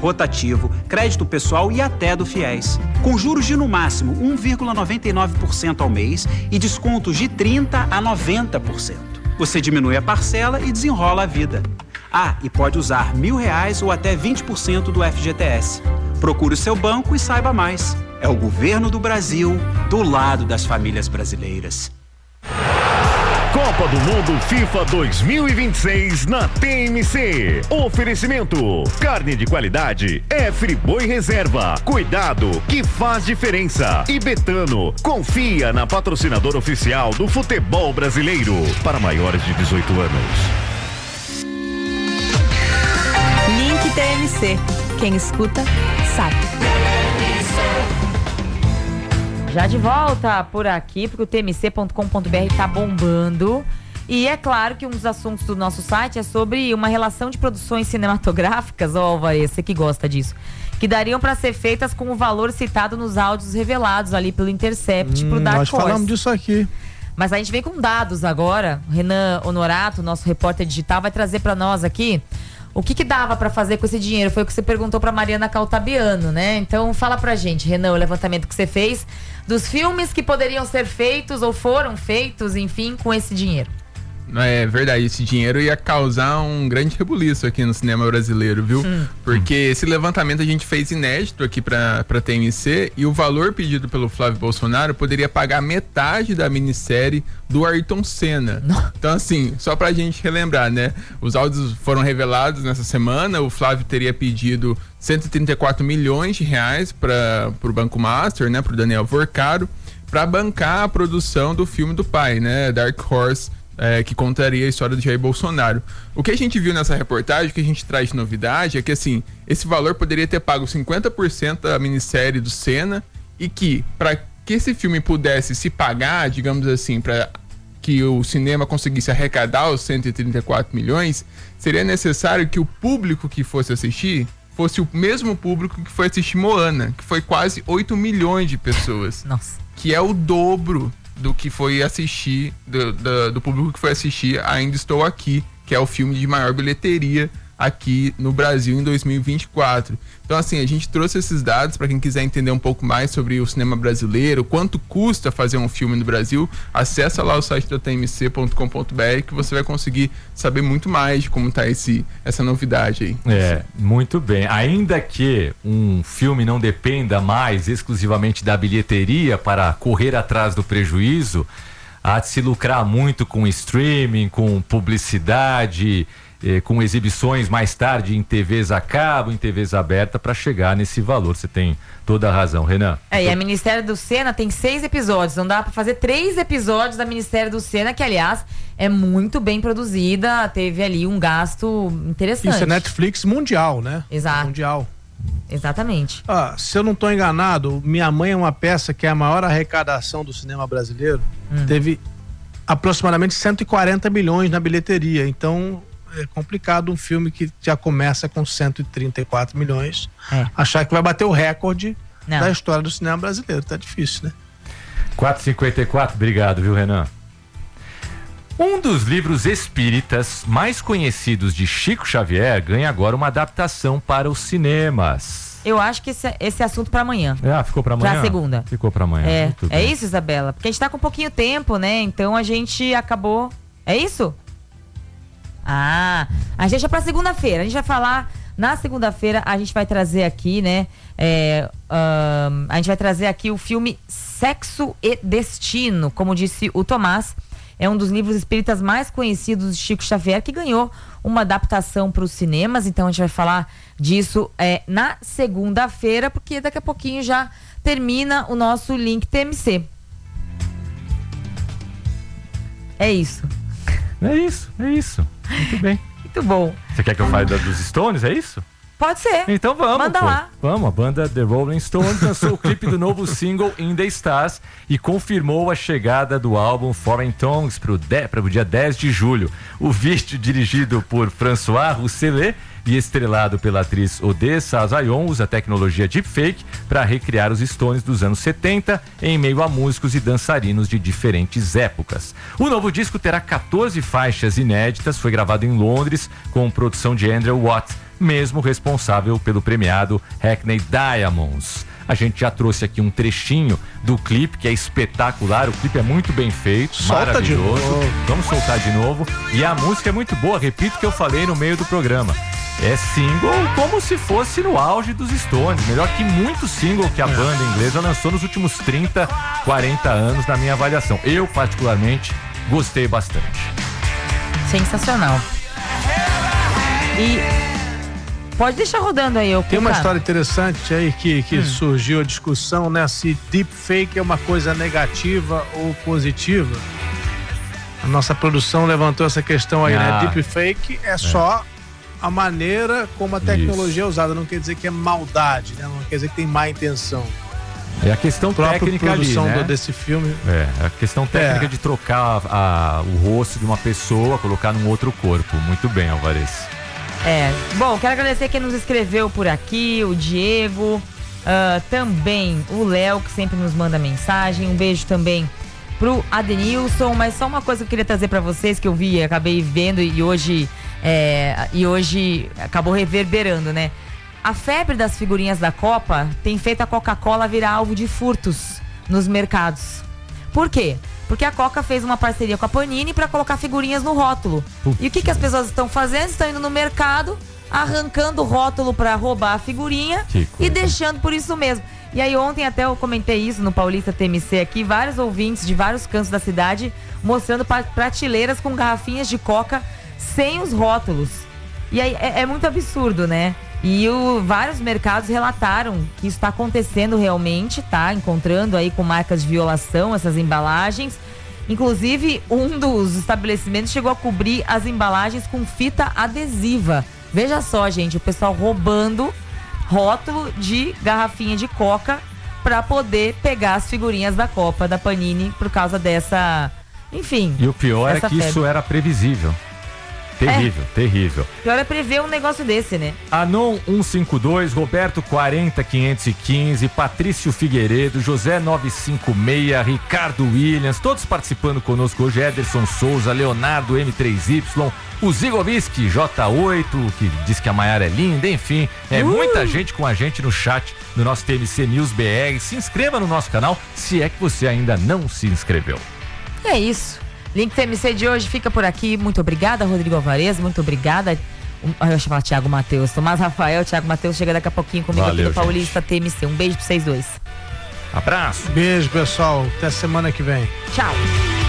rotativo, crédito pessoal e até do FIES. Com juros de no máximo 1,99% ao mês e descontos de 30% a 90%. Você diminui a parcela e desenrola a vida. Ah, e pode usar R$1.000 ou até 20% do FGTS. Procure o seu banco e saiba mais. É o governo do Brasil, do lado das famílias brasileiras. Copa do Mundo FIFA 2026 na TMC. Oferecimento: carne de qualidade é Friboi Reserva. Cuidado que faz diferença. E Betano, confia na patrocinadora oficial do futebol brasileiro. Para maiores de 18 anos. Link TMC. Quem escuta, sabe. Já de volta por aqui, porque o tmc.com.br tá bombando. E é claro que um dos assuntos do nosso site é sobre uma relação de produções cinematográficas, Alvarez, você que gosta disso, que dariam para ser feitas com o valor citado nos áudios revelados ali pelo Intercept pro Dark Horse. Nós falamos disso aqui. Mas a gente vem com dados agora. O Renan Honorato, nosso repórter digital, vai trazer para nós aqui o que dava para fazer com esse dinheiro. Foi o que você perguntou para Mariana Caltabiano, né? Então fala pra gente, Renan, o levantamento que você fez dos filmes que poderiam ser feitos ou foram feitos, enfim, com esse dinheiro. É verdade, esse dinheiro ia causar um grande rebuliço aqui no cinema brasileiro, viu? Porque esse levantamento a gente fez inédito aqui pra TMC e o valor pedido pelo Flávio Bolsonaro poderia pagar metade da minissérie do Ayrton Senna. Então assim, só pra gente relembrar, né? Os áudios foram revelados nessa semana, o Flávio teria pedido 134 milhões de reais pro Banco Master, né? Pro Daniel Vorcaro, pra bancar a produção do filme do pai, né? Dark Horse, que contaria a história do Jair Bolsonaro. O que a gente viu nessa reportagem, que a gente traz de novidade, é que assim, esse valor poderia ter pago 50% da minissérie do Senna e que, para que esse filme pudesse se pagar, digamos assim, para que o cinema conseguisse arrecadar os 134 milhões, seria necessário que o público que fosse assistir fosse o mesmo público que foi assistir Moana, que foi quase 8 milhões de pessoas. Nossa. Que é o dobro do que foi assistir, do público que foi assistir Ainda Estou Aqui, que é o filme de maior bilheteria aqui no Brasil em 2024. Então assim, a gente trouxe esses dados para quem quiser entender um pouco mais sobre o cinema brasileiro, quanto custa fazer um filme no Brasil. Acessa lá o site da tmc.com.br que você vai conseguir saber muito mais de como tá essa novidade aí. Muito bem. Ainda que um filme não dependa mais exclusivamente da bilheteria para correr atrás do prejuízo, há de se lucrar muito com streaming, com publicidade, com exibições mais tarde em TVs a cabo, em TVs abertas, para chegar nesse valor. Você tem toda a razão, Renan. E a Ministério do Senna tem 6 episódios, não dá para fazer 3 episódios da Ministério do Senna, que aliás é muito bem produzida, teve ali um gasto interessante. Isso é Netflix mundial, né? Exato. Mundial. Exatamente. Se eu não estou enganado, Minha Mãe é uma peça que é a maior arrecadação do cinema brasileiro. Teve aproximadamente 140 milhões na bilheteria, então é complicado um filme que já começa com 134 milhões achar que vai bater o recorde da história do cinema brasileiro. Tá difícil, né? 4h54, obrigado, viu, Renan? Um dos livros espíritas mais conhecidos de Chico Xavier ganha agora uma adaptação para os cinemas. Eu acho que esse assunto para amanhã. Ficou para amanhã? Pra segunda. Ficou para amanhã. É isso, Isabela? Porque a gente tá com pouquinho tempo, né? Então a gente acabou... É isso? A gente deixa pra segunda-feira. A gente vai falar na segunda-feira. A gente vai trazer aqui, né? A gente vai trazer aqui o filme Sexo e Destino. Como disse o Tomás, é um dos livros espíritas mais conhecidos de Chico Xavier, que ganhou uma adaptação para os cinemas. Então a gente vai falar disso na segunda-feira, porque daqui a pouquinho já termina o nosso Link TMC. É isso. É isso. Muito bem. Muito bom. Você quer que eu fale dos Stones, é isso? Pode ser. Então vamos. Manda lá. Vamos, a banda The Rolling Stones lançou o clipe do novo single In The Stars e confirmou a chegada do álbum Foreign Tongues para o dia 10 de julho. O vídeo, dirigido por François Rousselet e estrelado pela atriz Odessa Azayon, usa a tecnologia deepfake para recriar os Stones dos anos 70 em meio a músicos e dançarinos de diferentes épocas. O novo disco terá 14 faixas inéditas, foi gravado em Londres com produção de Andrew Watt, mesmo responsável pelo premiado Hackney Diamonds. A gente já trouxe aqui um trechinho do clipe, que é espetacular. O clipe é muito bem feito, Solta maravilhoso. de novo. Vamos soltar de novo. E a música é muito boa, repito o que eu falei no meio do programa. É single como se fosse no auge dos Stones. Melhor que muito single que a banda inglesa lançou nos últimos 30, 40 anos, na minha avaliação. Eu, particularmente, gostei bastante. Sensacional. E pode deixar rodando aí, Tem uma história interessante aí que surgiu a discussão, né? Se deepfake é uma coisa negativa ou positiva. A nossa produção levantou essa questão aí, né? Deepfake é só a maneira como a tecnologia é usada. Não quer dizer que é maldade, né? Não quer dizer que tem má intenção. É a questão técnica ali, né? Desse filme. É, a questão técnica de trocar o rosto de uma pessoa, colocar num outro corpo. Muito bem, Alvarez. Bom, quero agradecer quem nos escreveu por aqui, o Diego, também o Léo, que sempre nos manda mensagem. Um beijo também pro Adenilson. Mas só uma coisa que eu queria trazer pra vocês, que eu vi, acabei vendo e hoje acabou reverberando, né? A febre das figurinhas da Copa tem feito a Coca-Cola virar alvo de furtos nos mercados. Por quê? Porque a Coca fez uma parceria com a Panini para colocar figurinhas no rótulo. E o que as pessoas estão fazendo? Estão indo no mercado, arrancando o rótulo para roubar a figurinha e deixando por isso mesmo. E aí ontem até eu comentei isso no Paulista TMC aqui, vários ouvintes de vários cantos da cidade mostrando prateleiras com garrafinhas de Coca sem os rótulos. E aí é muito absurdo, né? E vários mercados relataram que isso está acontecendo realmente, tá? Encontrando aí com marcas de violação essas embalagens. Inclusive, um dos estabelecimentos chegou a cobrir as embalagens com fita adesiva. Veja só, gente, o pessoal roubando rótulo de garrafinha de Coca para poder pegar as figurinhas da Copa da Panini por causa dessa, enfim. E o pior é que isso era previsível. Terrível, terrível. Pior é prever um negócio desse, né? Anon 152, Roberto 40515, Patrício Figueiredo, José 956, Ricardo Williams, todos participando conosco hoje. Ederson Souza, Leonardo M3Y, o Zigoviski J8, que diz que a Maiara é linda, enfim, muita gente com a gente no chat do nosso TMC News BR. Se inscreva no nosso canal, se é que você ainda não se inscreveu. É isso. Link TMC de hoje fica por aqui. Muito obrigada, Rodrigo Alvarez. Muito obrigada. Eu ia chamar Thiago Matheus. Tomás Rafael, Thiago Matheus chega daqui a pouquinho comigo. Valeu, aqui no Paulista TMC. Um beijo pra vocês dois. Abraço. Beijo, pessoal. Até semana que vem. Tchau.